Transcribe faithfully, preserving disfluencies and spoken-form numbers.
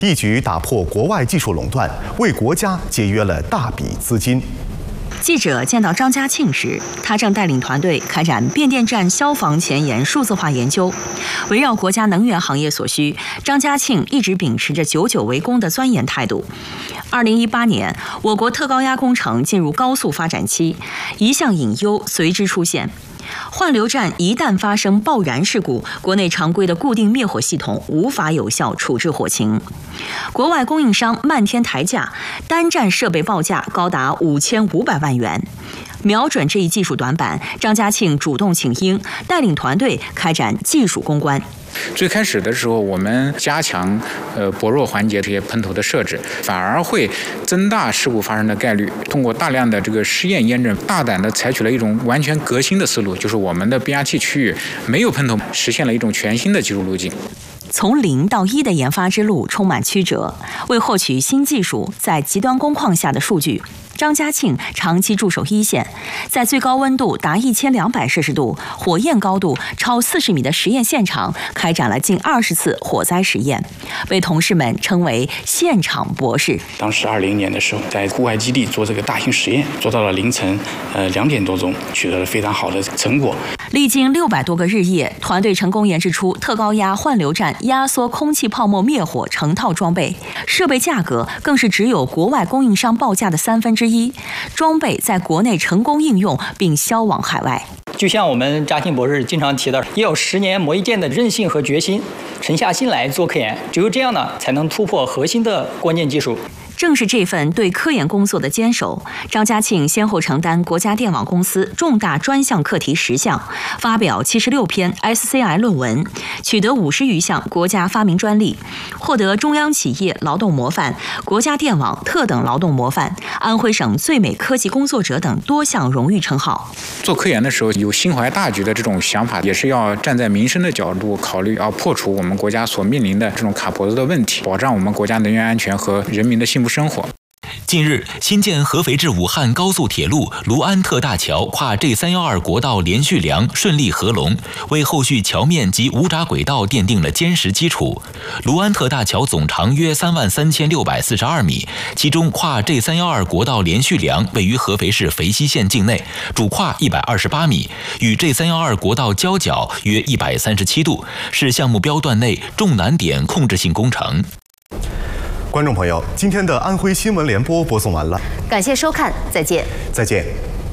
一举打破国外技术垄断，为国家节约了大笔资金。 记者见到张家庆时，他正带领团队开展变电站消防前沿数字化研究。围绕国家能源行业所需，张家庆一直秉持着久久为功的钻研态度。二零一八年，我国特高压工程进入高速发展期，一项隐忧随之出现。换流站一旦发生爆燃事故，国内常规的固定灭火系统无法有效处置火情。国外供应商漫天抬价，单站设备报价高达五千五百万元。瞄准这一技术短板，张家庆主动请缨，带领团队开展技术攻关。 最开始的时候，我们加强呃薄弱环节这些喷头的设置，反而会增大事故发生的概率。通过大量的这个试验验证，大胆的采取了一种完全革新的思路，就是我们的变压器区域没有喷头，实现了一种全新的技术路径。 从零到一的研发之路充满曲折，为获取新技术在极端工况下的数据，张家庆长期驻守一线，在最高温度达一千两百摄氏度、火焰高度超四十米的实验现场，开展了近二十次火灾实验，被同事们称为“现场博士”。 当时二零年的时候，在户外基地做这个大型实验，做到了凌晨呃两点多钟，取得了非常好的成果。 历经六百多个日夜，团队成功研制出特高压换流站压缩空气泡沫灭火成套装备，设备价格更是只有国外供应商报价的三分之一。装备在国内成功应用并销往海外。 就像我们家庆博士经常提到，也有十年磨一剑的韧性和决心，沉下心来做科研，只有这样呢，才能突破核心的关键技术。 正是这份对科研工作的坚守，张家庆先后承担国家电网公司重大专项课题十项，发表七十六篇 S C I 论文，取得五十余项国家发明专利，获得中央企业劳动模范、国家电网特等劳动模范、安徽省最美科技工作者等多项荣誉称号。 做科研的时候，有心怀大局的这种想法，也是要站在民生的角度考虑，要破除我们国家所面临的这种卡脖子的问题，保障我们国家能源安全和人民的幸福生活。 近日，新建合肥至武汉高速铁路卢安特大桥跨 G 三一二国道连续梁顺利合龙，为后续桥面及无闸轨道奠定了坚实基础。卢安特大桥总长约三万三千六百四十二米，其中跨 G 三一二国道连续梁位于合肥市肥西县境内，主跨一百二十八米，与 G 三一二国道交角约一百三十七度，是项目标段内重难点控制性工程。 观众朋友，今天的安徽新闻联播播送完了， 感谢收看，再见。 再见。